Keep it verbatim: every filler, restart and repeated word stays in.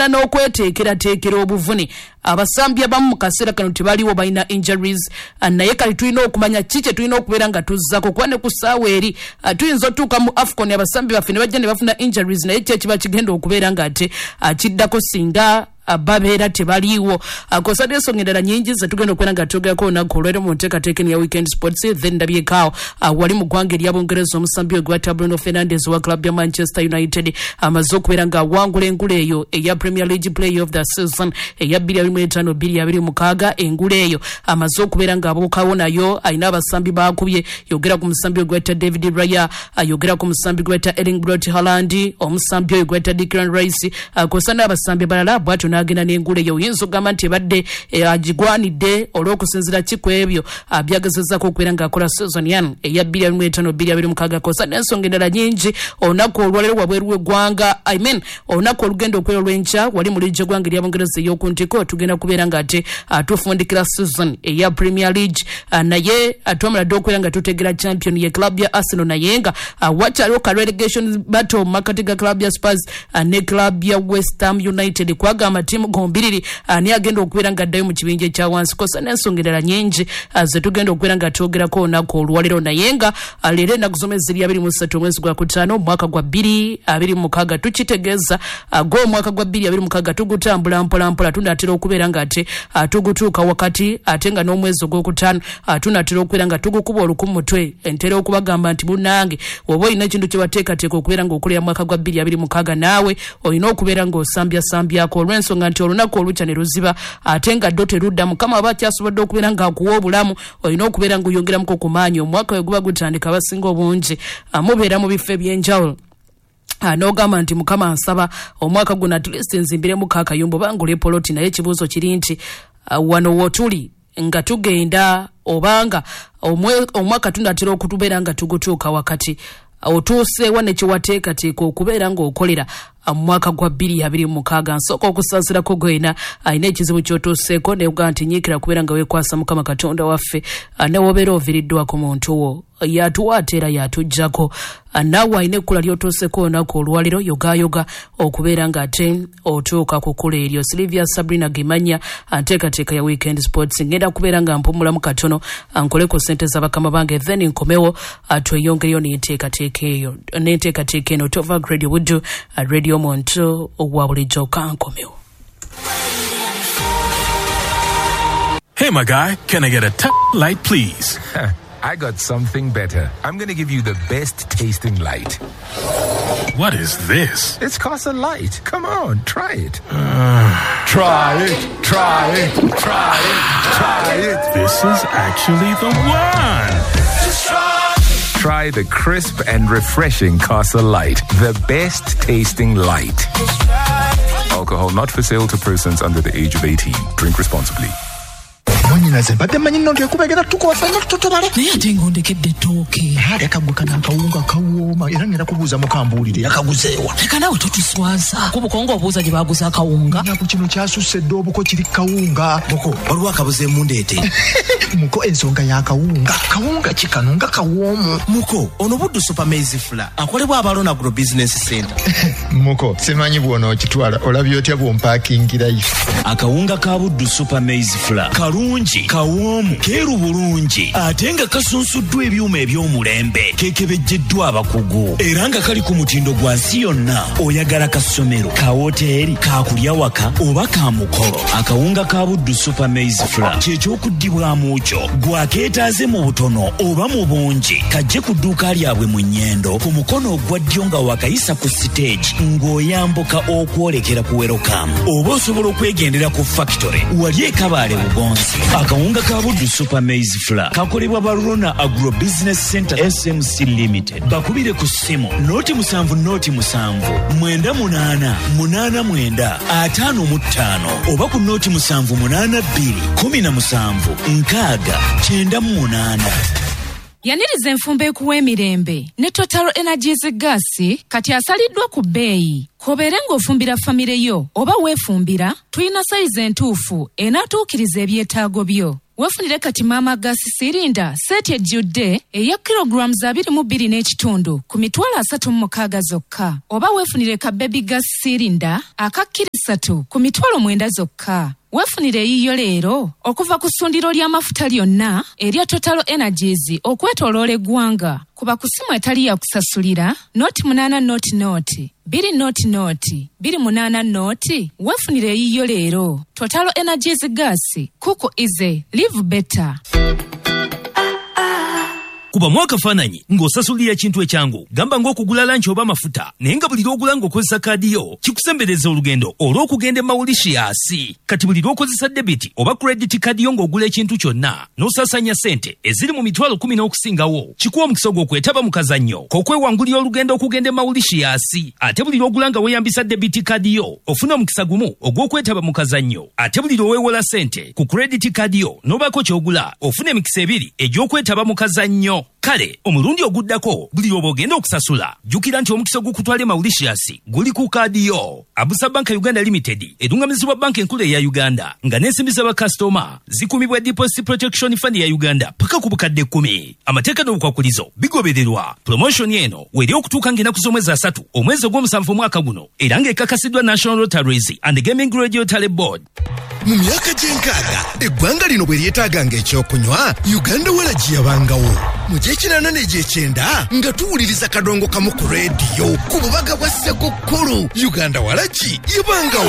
n'okweteekera teekera obuvune abasambi abamu mu kaseera kano tebaliwo balina injuries naye kali tulina okumanya ki kye tulina okubeera nga tuzzako kuba ne ku ssaawa eri tuyinza otuuka mu AFCON abasambi baffe ne bajja ne bafuna injuries naye kye kiba kigenda okubeera nga ate kiddako singa babeera tebaliiwo akosade ensonga endala nyingi zetugenda okubeera nga tugerako olunaku olwaleero mu nteekateeka ya weekend sports then ndabyekaawo wali mu ggwanga erya Bungereza omusambi we gwa Bruno Fernandes wa club ya Manchester United amaze okubeera nga awangula engula eyo eya Premier League Player of the Season eya bbiri abiri mu etaano bbiri abiri mukaaga engula eyo amaze okubeera nga abuukawo nayo alina abasambi baakubye yogera ku musambi we gweta David Raya ayogera ku musambi gweta Erling Braut Haaland omusambi we gweta Declan Rice akosa n'abasambi balala bwatyo n'agenda n'engula eyo oyinza okugamba nti ebadde agigwanidde olw'okusinziira ki ku ebyo byagezezzaako okubeera ng'akola season yan eya bbiri abiri mu etaano bbiri abiri mukaaga kosa n'ensonga endala nyingi olunaku olwaleero wabweru w'eggwanga I mean olunaku olugenda okwera olw'enkya wali mu liigi y'eggwanga erya Bungereza ey'okuntiko tugenda kubeera ng'ate tufundikira season eya Premier League naye twamala dde okubeera nga tutegera champion ye club ya Arsenal naye nga wakyaliwo ka relegation battle makati ga club ya Spurs ne club ya West Ham United kwagamba timu gombiriri ani agenda okubeera nga addayo mu kibinja ekya wansi kosa n'ensonga endala nyingi zetugenda okubeera nga twogerako olunaku olwaleero naye nga leero ennaku zomwe ziri abiri mu ssatu omwezi gwa kutaano omwaka gwa bbiri abiri mu mukaaga tukitegeeza gw'omwaka gwa bbiri abiri mu mukaaga tugutambula mpola mpola tunaatera okubeera nga ate tugutuuka wakati ate nga n'omwezi ogwokutaano tunaatera okubeera nga tugukuba oluku mu mutwe entera okubagamba nti munnange oba olina ekintu kye wateekateeka okubeera ng'okolera mwaka gwa bbiri abiri mu mukaaga naawe olina okubeera ng'osambyasambyako olw'ensonga nti olunaku olukya ne luziba ate nga ddo terudda mukama aba akyasobodde okubeera ng'akuwa obulamu olina okubeera ng'oyongeramuko ku maanyi omwaka we guba gutandika abasinga obungi mubeera mu bifo eby'enjawulo n'ogamba nti mukama nsaba omwaka guno at least nzimbiremu kaakayumba bangula epoloti naye ekibuuzo kiri nti wano wotuli nga tugenda obanga omwaka tunatera okutubeera nga tugutuuka wakati otuuseewa ne kyewateekateeka okubeera ng'okolera mwaka gwa bbiri abiri mu mukaaga nsooka okusaasirako gwena alina ekizibu ky'otuuseeko neyoga nti nyiikira kubeera nga weekwasa mukama katonda waffe newobeera oviriddwa ku muntu wo yatuwa ate era yatujjako naawe alina ekkula ly'otuuseeko olunaku olwaleero yogayoga okubeera nga ate otuuka ku kkula eryo. Silvia Sabrina Gemanya nteekateeka ya weekend sports ngenda kubeera nga mpumulamu katono nkole ku ssente z'abakama bange then nkomewo tweyongereyo n'enteekateeka eyo n'enteekateeka eno tova grade wuddu radio Monto wa bulijjo kankomewo. Hey my guy, can I get a t- light please? I got something better. I'm going to give you the best tasting light. What is this? It's Casa Light. Come on, try it. Uh, try it, try it, try it, try it. This is actually the one. Just try. Try the crisp and refreshing Casa Light, the best tasting light. Alcohol not for sale to persons under the age of eighteen. Drink responsibly. Mwanyinaze badde manyino nti ekubegera tukosa ino tutobale naye ate ng'ondekedde ettooke ate kagweka n'akawunga kawooma era ngenda kubuuza mukambuulire yakaguzeewa leka naawe totuswaza ku bukongo obuuza gye baaguza akawunga naku kino kyasusse edde obuko kiri kawunga muko waliwo akabuze mundeete muko ensonga y'akawunga kawunga kikano nga kawoomu muko ono buddu super maize fula akolebwa abalona agro business center muko simanyi bw'onookitwala olabye otya bw'ompaakingirayo akawunga ka buddu super maize fula kalungi kawoomu keeru bulungi ate nga kasunsuddwa ebyuma eby'omulembe keekebejjeddwa abakugu era nga kali ku mutindo gwa nsi yonna oyagala kasomero ka woteeri kakulya waka oba ka mukolo akawunga ka buddu super maize fula kyekyokuddibwamu kyo gwakeetaaze mu butono oba mu bungi kajje ku dduuka lyabwe mu nnyendo ku mukono ogwa ddyo nga wakayisa ku siteegi ng'oyambuka okwolekera ku werokamu oba osobola okwegendera ku factory wali ekabaale bugonzi akawunga ka buddu super maize flour kakolebwa Barona Agro Business Center S M C Limited. Bakubire ku simu noti musanvu noti musanvu mwenda munana munana mwenda atano mu ttaano oba ku noti musanvu munana bbiri kumi na musanvu nkaaga kyenda mu munana. Yaniriza enfumba ekuwa emirembe ne Total Energies Gas kati asaliddwa ku bbeeyi. Kobeere ng'ofumbira famire yo oba weefumbira tulina sayizi entuufu enaatuukiriza ebyetaago byo. wefunire kati maama gasi sirinda seti ejjudde eya kilograms abiri mu bbiri n'ekitundu ku mitwalo asatu mu mukaaga zokka, oba weefunire ka baby gas sirinda aka kiro ssatu ku mitwalo mwenda zokka. Weefunire eyiyo leero okuva ku ssundiro ly'amafuta lyonna erya Total Energies okwetooloola eggwanga. Kuba ku ssimu etali ya kusasulira noti munaana noti noti bbiri noti noti bbiri munaana noti. Weefunire eyiyo leero. Total Energies Gas, cook easy, live better. Kuba mwaka fananyi ng'osasulira kintu ekyangu, gamba ng'okugula lanchi oba mafuta, naye nga buli lw'ogula ng'okozesa kaadi yo kikusembereza olugendo olw'okugenda e Mauritius. Kati buli lw'okozesa debiti oba credit kaadi yo ng'ogula ekintu kyonna n'osaasanya ssente eziri mu mitwalo kumi n'okusingawo, kikuwa omukisa gw'okwetaba mu kazannyo k'okwewangulira olugendo okugenda e Mauritius. Ate buli lw'ogula nga weeyambisa debiti kaadi yo ofuna omukisa gumu ogw'okwetaba mu kazannyo. Ate buli lw'oweewola ssente ku credit kaadi yo n'obaako ky'ogula ofuna emikisa ebiri egy'okwetaba mu kazannyo. Kale omulundi oguddako buli lw'oba ogenda okusasula jjukira nti omukisa ogukutwala e Mauritius guli ku kaadi yo. Abusa Bank Uganda Limited erungamizibwa banka enkulu eya Uganda nga n'ensimbi z'abakasitoma zikumibwa Deposit Protection Fund ya Uganda paka ku bukadde kkumi. Amateeka n'obukwakulizo bigobererwa. Promotion eno weri okutuuka ng'ennaku z'omwezi asatu omwezi ogw'omusanvu omwaka guno era ng'ekakasiddwa National Lotteries and Gaming Regulatory Board. Mu myaka gy'enkaaga eggwanga lino bwe lyetaaganga ekyokunywa, Uganda Walagi yabangawo. Mu gy'ekinaana n'egy'ekyenda nga tuwuliriza kadongo kamu ku leediyo ku bubaga bwa Ssekukkulu, Uganda Walagi yabangawo.